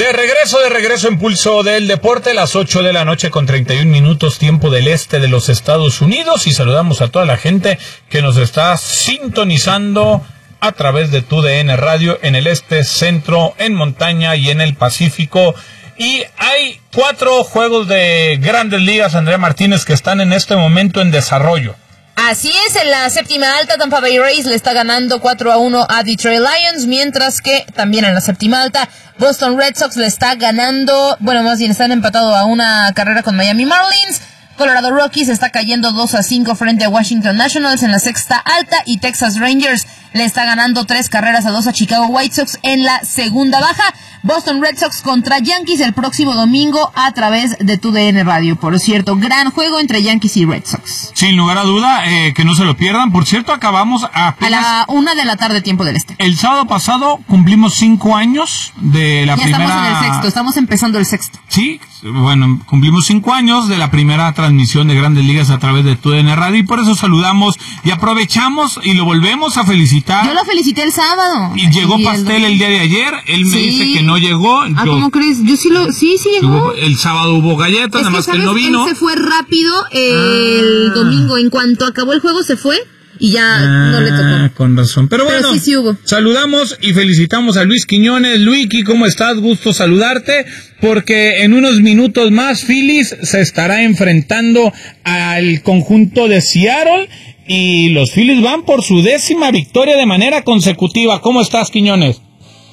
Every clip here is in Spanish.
De regreso en Pulso del Deporte, las 8 de la noche con 31 minutos, tiempo del este de los Estados Unidos, y saludamos a toda la gente que nos está sintonizando a través de TUDN Radio en el este, centro, en montaña y en el Pacífico. Y hay 4 juegos de Grandes Ligas, Andrea Martínez, que están en este momento en desarrollo. Así es, en la séptima alta, Tampa Bay Rays le está ganando 4-1 a Detroit Lions, mientras que también en la séptima alta, Boston Red Sox le está ganando, más bien están empatados a una carrera con Miami Marlins. Colorado Rockies está cayendo 2-5 frente a Washington Nationals en la sexta alta, y Texas Rangers le está ganando 3-2 a Chicago White Sox en la segunda baja. Boston Red Sox contra Yankees el próximo domingo a través de TUDN Radio. Por cierto, gran juego entre Yankees y Red Sox. Sin lugar a duda, que no se lo pierdan. Por cierto, acabamos a la 1 de la tarde, tiempo del este. El sábado pasado cumplimos 5 años de la primera... Ya estamos en el sexto, estamos empezando el sexto. Sí, bueno, cumplimos 5 años de la primera transmisión de Grandes Ligas a través de TUDN Radio, y por eso saludamos y aprovechamos y lo volvemos a felicitar. Yo lo felicité el sábado. Y llegó pastel el día de ayer, él me dice que no llegó. ¿Cómo crees? Yo sí llegó. El sábado hubo galletas, nada más que él no vino. Él se fue rápido el domingo, en cuanto acabó el juego se fue. Y ya no le tocó. Con razón. Pero bueno, sí hubo. Saludamos y felicitamos a Luis Quiñones. Luiki, ¿cómo estás? Gusto saludarte, porque en unos minutos más Phillies se estará enfrentando al conjunto de Seattle, y los Phillies van por su 10ª victoria de manera consecutiva. ¿Cómo estás, Quiñones?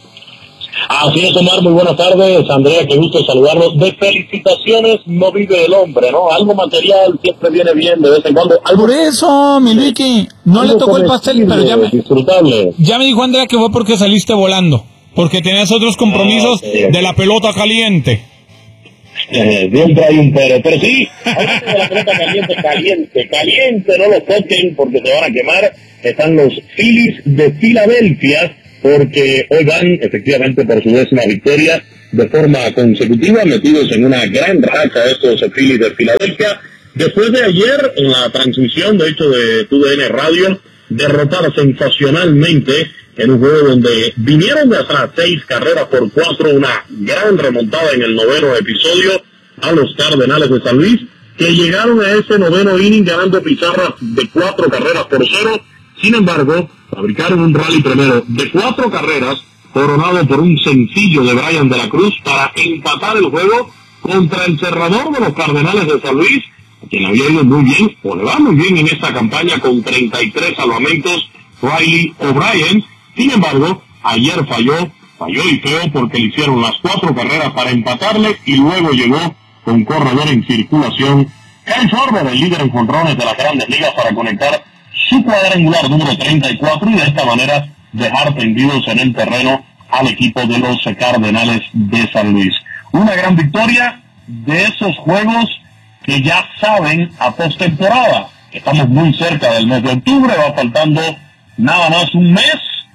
Así es, Omar, muy buenas tardes. Andrea, qué gusto saludarlos. De felicitaciones no vive el hombre, ¿no? Algo material siempre viene bien de vez en cuando. Por eso, mi Luiki, no le tocó el pastel, pero ya me dijo Andrea que fue porque saliste volando, porque tenías otros compromisos de la pelota caliente. Siempre hay un pero sí, hablando de la pelota caliente, no lo toquen porque se van a quemar. Están los Phillies de Filadelfia, porque hoy van efectivamente por su 10ª victoria de forma consecutiva, metidos en una gran racha estos Phillies de Filadelfia, después de ayer en la transmisión, de hecho, de TUDN Radio, derrotar sensacionalmente en un juego donde vinieron de atrás 6-4, una gran remontada en el 9º episodio a los Cardenales de San Luis, que llegaron a ese 9º inning ganando pizarras de 4-0. Sin embargo, fabricaron un rally primero de 4 carreras, coronado por un sencillo de Brian de la Cruz, para empatar el juego contra el cerrador de los Cardenales de San Luis, a quien había ido muy bien, o le va muy bien en esta campaña con 33 salvamentos, Riley O'Brien. Sin embargo, ayer falló y feo, porque le hicieron las 4 carreras para empatarle, y luego llegó con corredor en circulación Kyle Schwarber, el líder en jonrones de las Grandes Ligas, para conectar su cuadrangular número 34, y de esta manera dejar tendidos en el terreno al equipo de los Cardenales de San Luis. Una gran victoria de esos juegos que ya saben a postemporada. Estamos muy cerca del mes de octubre, va faltando nada más un mes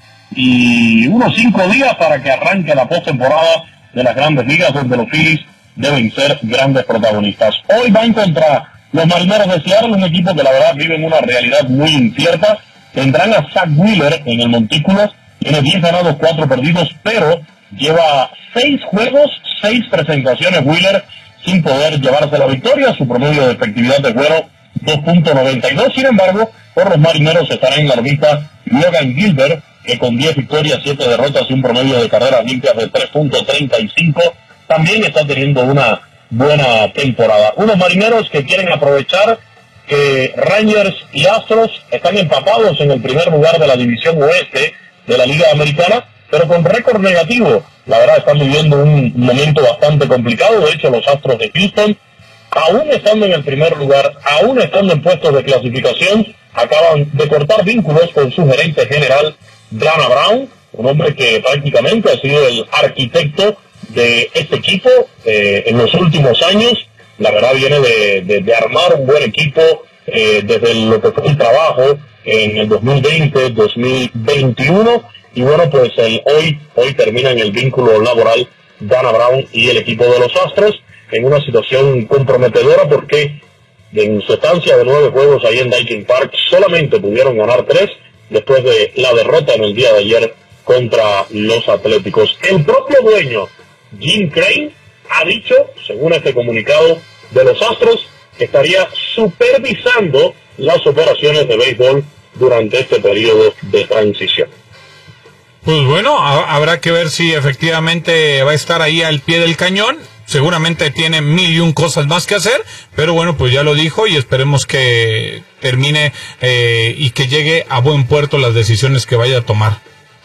y unos 5 días para que arranque la postemporada de las Grandes Ligas, donde los Phillies deben ser grandes protagonistas. Hoy van contra los Marineros de Seattle, un equipo que la verdad vive en una realidad muy incierta. Tendrán a Zach Wheeler en el montículo, tiene 10 ganados, 4 perdidos, pero lleva 6 juegos, 6 presentaciones Wheeler sin poder llevarse la victoria. Su promedio de efectividad de juego 2.92. Sin embargo, por los Marineros estará en la órbita Logan Gilbert, que con 10 victorias, 7 derrotas y un promedio de carreras limpias de 3.35, también está teniendo una buena temporada. Unos Marineros que quieren aprovechar que Rangers y Astros están empatados en el primer lugar de la división oeste de la Liga Americana, pero con récord negativo. La verdad, están viviendo un momento bastante complicado. De hecho, los Astros de Houston, aún estando en el primer lugar, aún estando en puestos de clasificación, acaban de cortar vínculos con su gerente general, Dana Brown, un hombre que prácticamente ha sido el arquitecto de este equipo en los últimos años. La verdad, viene de armar un buen equipo desde lo que fue el trabajo en el 2020, 2021, y bueno, pues hoy terminan el vínculo laboral Dana Brown y el equipo de los Astros en una situación comprometedora, porque en su estancia de 9 juegos ahí en Daikin Park solamente pudieron ganar 3 después de la derrota en el día de ayer contra los Atléticos. El propio dueño Jim Crane, ha dicho, según este comunicado de los Astros, que estaría supervisando las operaciones de béisbol durante este periodo de transición. Pues bueno, habrá que ver si efectivamente va a estar ahí al pie del cañón. Seguramente tiene 1001 cosas más que hacer, pero bueno, pues ya lo dijo y esperemos que termine y que llegue a buen puerto las decisiones que vaya a tomar.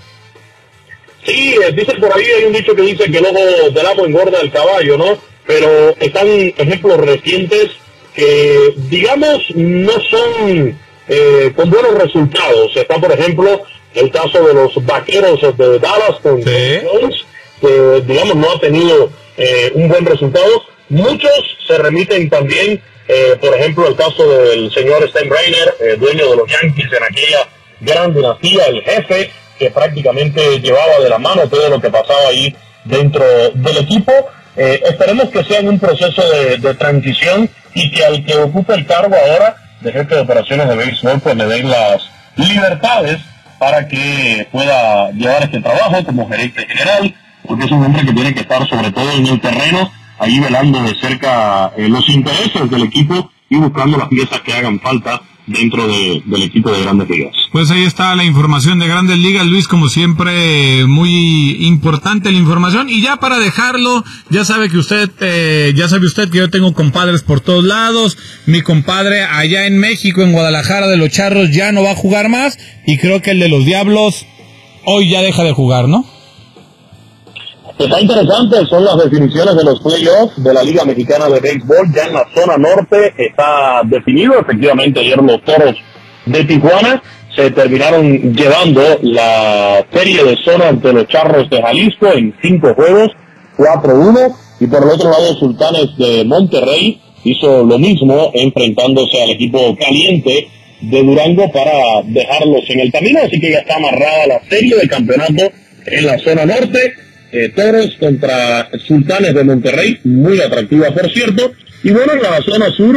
Sí, dicen por ahí, hay un dicho que dice que el ojo del amo engorda el caballo, ¿no? Pero están ejemplos recientes que, digamos, no son con buenos resultados. Está, por ejemplo, el caso de los Vaqueros de Dallas con Jones, que, digamos, no ha tenido un buen resultado. Muchos se remiten también, por ejemplo, el caso del señor Steinbrenner, dueño de los Yankees en aquella gran dinastía, el jefe, que prácticamente llevaba de la mano todo lo que pasaba ahí dentro del equipo. Esperemos que sea en un proceso de transición y que al que ocupe el cargo ahora de jefe de operaciones de béisbol pues le den las libertades para que pueda llevar este trabajo como gerente general, porque es un hombre que tiene que estar sobre todo en el terreno, ahí velando de cerca los intereses del equipo y buscando las piezas que hagan falta dentro del equipo de Grandes Ligas. Pues ahí está la información de Grandes Ligas, Luis, como siempre, muy importante la información. Y ya para dejarlo, ya sabe usted que yo tengo compadres por todos lados. Mi compadre allá en México, en Guadalajara, de los Charros, ya no va a jugar más. Y creo que el de los Diablos hoy ya deja de jugar, ¿no? Está interesante, son las definiciones de los playoffs de la Liga Mexicana de Béisbol. Ya en la zona norte está definido. Efectivamente, ayer los Toros de Tijuana se terminaron llevando la serie de zonas de los Charros de Jalisco en 5 juegos, 4-1. Y por el otro lado, Sultanes de Monterrey hizo lo mismo, enfrentándose al equipo caliente de Durango para dejarlos en el camino. Así que ya está amarrada la serie de campeonato en la zona norte. Toros contra Sultanes de Monterrey, muy atractiva por cierto. Y bueno, en la zona sur